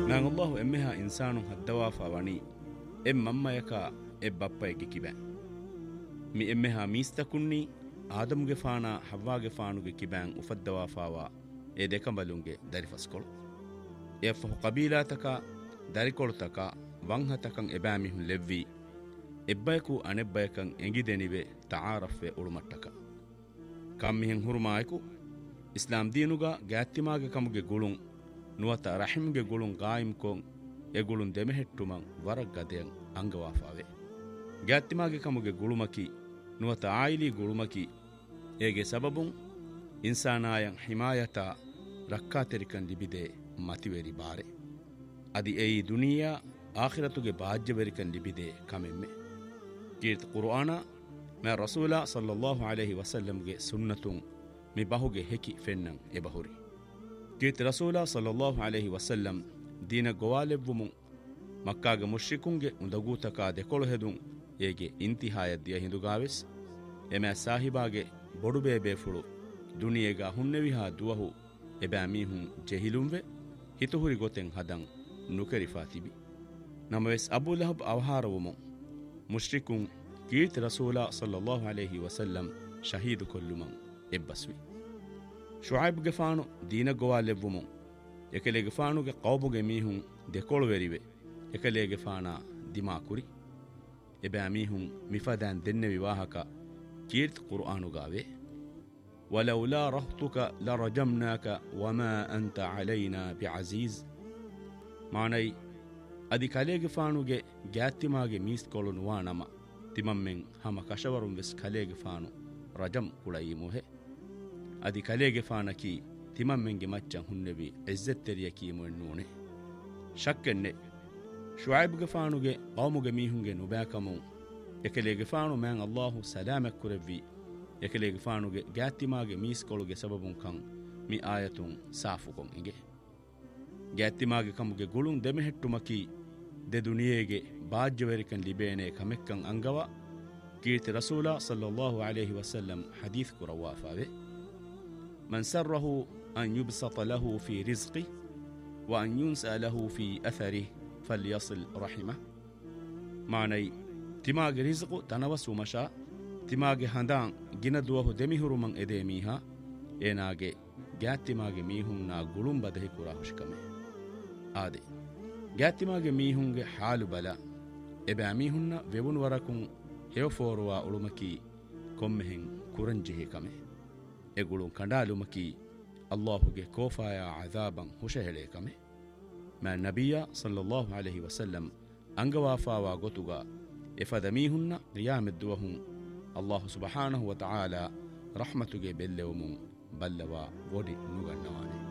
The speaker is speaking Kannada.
man Allahu emmeha insanun haddawafa wani mammayaka bappayge kibe mi emmeha mistakunni ಆದಮುಗೆ ಫಾಣ ಹವ್ವಾಗೆ ಫಾಣುಗೆ ಕಿಬ್ಯಾಂ ಉಫದ್ದವಾಫಾವಾ ದೇಕಂಬಲುಂಗೆ ದರಿಫಸ್ಕೊಳು ಎಫ್ಫಹು ಕಬೀಲಾತಕ ದರಿಕೊಳುತಕ ವಂಹತಕಂ ಎಬಾಮಿಹುಂ ಲೆವ್ವಿ ಎಬ್ಬಯಕು ಅನೆಬ್ಬಯಕಂ ಎಂಗಿದೆನಿವೆ ತಾರಫ್ವೆ ಉಳುಮಟ್ಟಕ ಕಮ್ಮಿಹೆಂ ಹುರುಮಾಯಕು ಇಸ್ಲಾಂ ದೀನುಗ ಗ್ಯಾತ್ತಿಮಾಗೆ ಕಮುಗೆ ಗುಳುಂ ನುವತ ರಹಿಮ್ಗೆ ಗುಳುಂ ಗಾಯಿಮ್ ಕೊಂ ಎಗುಳುಂ ದೆಮೆಹೆಟ್ಟುಮಂ ವರಗ್ ಗದೆಯಂ ಅಂಗವಾಫಾವೆ ಗ್ಯಾತ್ತಿಮಾಗೆ ಕಮುಗೆ ಗುಳುಮಕಿ ನುವತ ಆಯಿಲಿ ಗುಳುಮಕಿ ಏಗೆ ಸಬಬುಂ ಇನ್ಸಾನಾಯಂ ಹಿಮಾಯತ ರಕ್ಕಾತೆರಿಕನ್ ಲಿಬಿದೆ ಮತಿವೆರಿ ಬಾರೆ ಅದಿ ಏಯಿ ದುನಿಯಾ ಆಖಿರತುಗೆ ಬಾಜ್ಯವೆರಿಕನ್ ಲಿಬಿದೆ ಕಮೆಮ್ಮೆ ಕೀರ್ತ ಕುರ್ಆನ ಮಾ ರಸೂಲ ಸಲ್ಲಲ್ಲಾಹು ಅಲೈಹಿ ವಸಲ್ಲಂಗೆ ಸುನ್ನತುಂ ಮಿ ಬಹುಗೆ ಹೆಕಿ ಫೆನ್ನಂ ಎಬಹುರಿ ಕೀರ್ತ ರಸೂಲ ಸಲ್ಲಲ್ಲಾಹು ಅಲೈಹಿ ವಸಲ್ಲಂ ದೀನ ಗೋವಾಲೆವ್ವುಮುಂ ಮಕ್ಕಾಗ ಮುಶ್ರಿಕುಂಗೆ ಉಂದಗೂತಕ ದೆಕೊಳು ಹೆದುಂ ಏಗೆ ಇಂತಿಹಾಯದ್ದಿಯ ಹಿಂದುಗಾವೆಸ್ ಎಮೆ ಸಾಹಿಬಾಗೆ ಬೊಡುಬೇ ಬೇಫುಳು ದುನಿಯೆಗ ಹುನ್ನೆವಿಹಾ ದುವಹು ಎಬෑ ಮೀಹುಂ ಜೆಹಿಲುಂವೆ ಹಿತುಹುರಿ ಗೊತೆಂ ಹದಂ ನುಕರಿಫಾ ತಿಬಿ ನಮವೆಸ್ ಅಬೂ ಲಹಬ್ ಅವಹಾರವುಮು ಮುಶ್ರಿಕುಂ ಕೀರ್ತಿ ರಸೂಲ ಸಲ್ಲಲ್ಲಾಹು ಅಲೈಹಿ ವಸಲ್ಲಂ ಶಹೀದು ಕೊಲ್ಲುಮಂ ಎಬ್ಬಸ್ವಿ ಶುಐಬ್ಗೆ ಫಾಣು ದೀನ ಗೋವಾಲೆವ್ವುಮು ಎಕಲೆಗೆ ಫಾಣುಗೆ ಕೌಬುಗೆ ಮೀಹುಂ ದೆಕೊಳುವೆರಿವೆ ಎಕಲೆಗೆ ಫಾಣ ದಿಮಾ ಕುರಿ ಎಬෑ ಮೀಹುಂ ಮಿಫದಾನ್ ದೆನ್ನೆ ವಿವಾಹಕ ಕೀರ್ತಿ ಕುರ್ಆನುಗಾವೆ ವಲೌಲಾ ರಹ್ತುಕ ಲರಜಮ್ನಾಕ ವಮಾ ಅಂತ ಅಲೈನಾ ಬಿಅಜೀಜ್ ಮಾನೈ ಅದಿ ಕಲೆಗೆ ಫಾಣುಗೆ ಗ್ಯಾತ್ತಿಮಾಗೆ ಮೀಸ್ಕೊಳು ನುವಾ ನಮ ತಿಮಮ್ಮೆಂ ಹಮ ಕಶವರುಂ ವೆಸ್ ಕಲೆಗೆ ಫಾಣು ರಜಂ ಕುಳಯಿ ಮುಹೆ ಅದಿ ಕಲೆಗೆ ಫಾಣಕಿ ತಿಮಮ್ಮೆಂಗೆ ಮಚ್ಚಂ ಹುನ್ನೆವಿ ಇಜ್ಜತ್ತೆರಿಯ ಕೀಮುಣ್ಣೂಣೆ ಶಕ್ಕೆನ್ನೆ ಶುಐಬ್ಗೆ ಫಾಣುಗೆ ಕೌಮುಗೆ ಮೀಹುಂಗೆ ನುಬ್ಯಾಕಮು ಎಕಲೆಗೆ ಫಾಣು ಮ್ಯಾಂ ಅಲ್ಲಾಹು ಸಲಾಮಕ್ ಕುರೆವ್ವಿ ಎಕಲೆಗೆ ಫಾಣುಗೆ ಗ್ಯಾತ್ತಿಮಾಗೆ ಮೀಸ್ಕೊಳುಗೆ ಸಬಬುಂ ಕಂ ಮಿ ಆಯತುಂ ಸಾಫುಕೊಂ ಇಂಗೆ ಗ್ಯಾತ್ತಿಮಾಗೆ ಕಮುಗೆ ಗುಳುಂ ದೆಮೆಹೆಟ್ಟುಮಕಿ ದೆ ದುನಿಯೆಗೆ ಬಾಜ್ಯವೆರಿಕನ್ ಲಿಬೇನೆ ಕಮೆಕ್ಕಂ ಅಂಗವ ಕೀರ್ತಿ ರಸೂಲ ಸಲ್ಲಲ್ಲಾಹು ಅಲೈಹಿ ವಸಲ್ಲಂ ಹದೀಸ್ ಕುರವಾಫಾವೆ ಮನ್ ಸರ್ರಹು ಅನ್ ಯುಬ್ಸತ ಲಹು ಫಿ ರಿಜ್ಕಿ ವ ಅನ್ ಯುನ್ಸ ಲಹು ಫಿ ಅಥರಿ ಫಲ್ಯಸಿಲ್ ರಹಿಮ ಮಾನೈ ತಿಮಾಗೆ ರಿಜ್ಕು ತನವಸು ಮಶಾ ತಿಮಾಗೆ ಹಂದಾಂ ಗಿನ ದುವಹು ದೆಮಿಹುರುಮಂ ಎದೆ ಮೀಹಾ ಏನಾಗೆ ಗ್ಯಾತ್ತಿಮಾಗೆ ಮೀಹುಂನ ಗುಳುಂ ಬದಹಿ ಕುರಾ ಹುಷ್ಕಮೆ ಆದೆ ಗ್ಯಾತ್ತಿಮಾಗೆ ಮೀಹುಂಗೆ ಹಾಲು ಬಲ ಎಬෑ ಮೀಹುನ್ನ ವೆವುನ್ ವರಕುಂ ಹೆವಫೋರುವಾ ಉಳುಮಕಿ ಕೊಮ್ಮೆಹೆಂ ಕುರಂಜಿಹಿ ಕಮೆ ಎಗುಳುಂ ಕಂಡಾಲುಮಕಿ ಅಲ್ಲಾಹುಗೆ ಕೋಫಾಯ ಅಜಾಬಂ ಹುಷಹೆಳೆ ಕಮೆ ಮಾ ನಬಿಯ ಸಲ್ಲಲ್ಲಾಹು ಅಲೈಹಿ ವಸಲ್ಲಂ ಅಂಗವಾಫಾವಾ ಗೊತುಗ ಎಫದ ಮೀಹುನ್ನ ರಿಯಾಮೆದ್ದುವಹುಂ ಅಲ್ಲಾಹು ಸುಬ್ಹಾನಹು ವ ತಆಲಾ ರಹ್ಮತುಗೆ ಬೆಲ್ಲೆವುಮು ಬಲ್ಲವ ಒಡಿ ನುಗಣ್ಣವಾನೆ